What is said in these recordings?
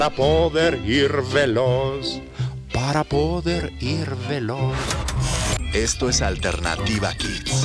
para poder ir veloz, para poder ir veloz. Esto es Alternativa Kids.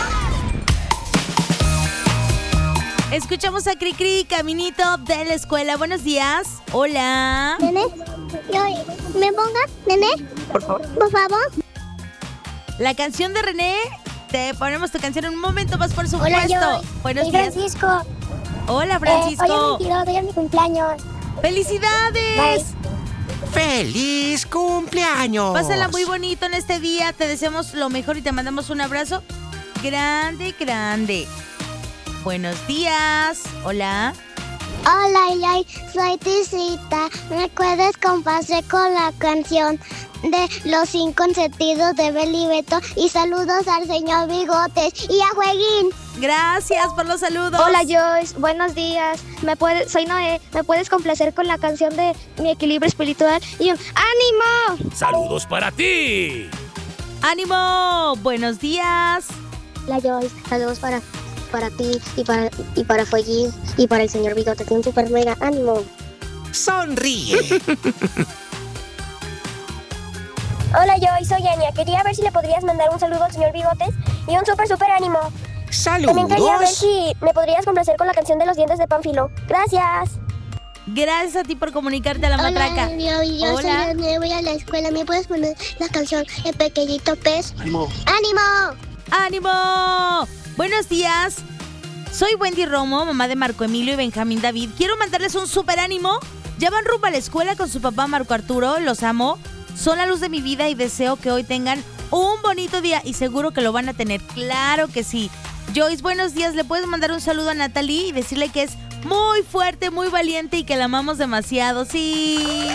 Escuchamos a Cricri, caminito de la escuela. Buenos días. Hola. Nene, ¿me pongas, nene? Por favor. La canción de René. Te ponemos tu canción en un momento más, por supuesto. Hola, Buenos soy días. Francisco. Hola, Francisco. Hoy es mi cumpleaños. ¡Felicidades! ¡Feliz cumpleaños! Pásala muy bonito en este día. Te deseamos lo mejor y te mandamos un abrazo grande, grande. Buenos días. Hola. Hola, soy Tisita. ¿Me puedes complacer con la canción de Los 5 sentidos de Beli Beto? Y saludos al señor Bigotes y a Jueguín. Gracias por los saludos. Hola Joyce, buenos días. Soy Noé. ¿Me puedes complacer con la canción de Mi equilibrio espiritual? Y un ¡ánimo! ¡Saludos para ti! ¡Ánimo! Buenos días. Hola Joyce, saludos para ti y para Fueguín y para el señor Bigotes. Y un super mega ánimo. ¡Sonríe! Hola, soy Ania. Quería ver si le podrías mandar un saludo al señor Bigotes y un super ánimo. También quería ver ¡Saludos! si me podrías complacer con la canción de Los dientes de Pánfilo. Gracias. Gracias a ti por comunicarte a la matraca. Yo Hola. soy Ania, voy a la escuela. ¿Me puedes poner la canción El Pequeñito Pez? ¡Ánimo! ¡Ánimo! ¡Ánimo! Buenos días. Soy Wendy Romo, mamá de Marco Emilio y Benjamín David. Quiero mandarles un súper ánimo. Ya van rumbo a la escuela con su papá Marco Arturo. Los amo. Son la luz de mi vida y deseo que hoy tengan un bonito día. Y seguro que lo van a tener. Claro que sí. Joyce, buenos días. ¿Le puedes mandar un saludo a Natalie y decirle que es muy fuerte, muy valiente y que la amamos demasiado? ¡Sí!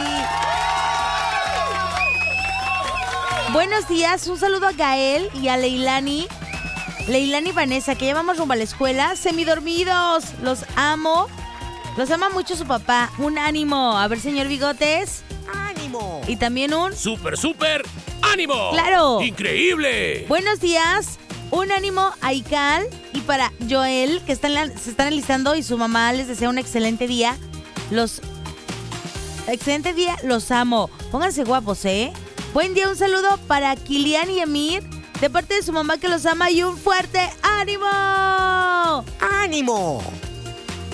Buenos días. Un saludo a Gael y a Leilani y Vanessa, que ya vamos rumbo a la escuela. Semidormidos, los amo. Los ama mucho su papá. Un ánimo. A ver, señor Bigotes. ¡Ánimo! Y también un... ¡Súper ánimo! ¡Claro! ¡Increíble! Buenos días. Un ánimo a Ical y para Joel, que se están alistando y su mamá les desea un excelente día. Excelente día, los amo. Pónganse guapos, ¿eh? Buen día, un saludo para Kilian y Emir, de parte de su mamá que los ama y un fuerte ánimo. ¡Ánimo!